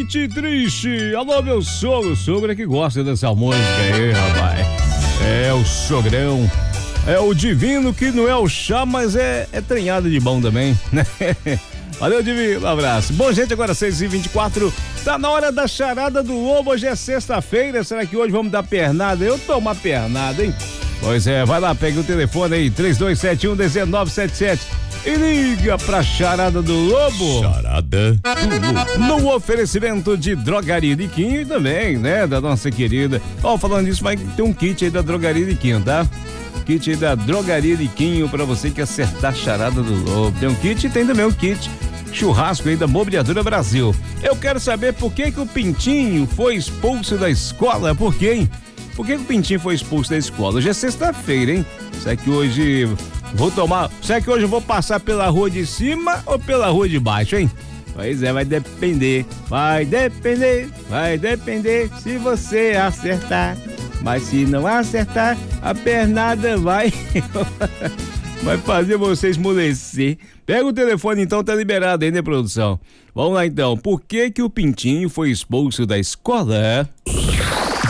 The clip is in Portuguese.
Noite Triste. Alô, meu sogro que gosta dessa música aí, rapaz. É o sogrão. É o divino que não é o chá, mas é treinado de bom também, né? Valeu, divino, um abraço. Bom, gente, agora 6h24, tá na hora da charada do lobo. Hoje é sexta-feira, será que hoje vamos dar pernada? Eu tomo uma pernada, hein? Pois é, vai lá, pega o telefone aí, 3271-1977 e liga pra charada do lobo. Charada do lobo. No oferecimento de Drogaria de Quinho e também, né, da nossa querida. Ó, falando nisso, vai ter um kit aí da Drogaria de Quinho, tá? Kit da Drogaria de Quinho pra você que acertar a charada do lobo. Tem um kit e tem também um kit churrasco aí da Mobiliadora Brasil. Eu quero saber por que o Pintinho foi expulso da escola. Por quê, hein? Por que o Pintinho foi expulso da escola? Hoje é sexta-feira, hein? Será que hoje será que hoje eu vou passar pela rua de cima ou pela rua de baixo, hein? Pois é, vai depender se você acertar. Mas se não acertar, a pernada vai fazer você esmorecer. Pega o telefone então, tá liberado aí, né, produção? Vamos lá então, por que o Pintinho foi expulso da escola?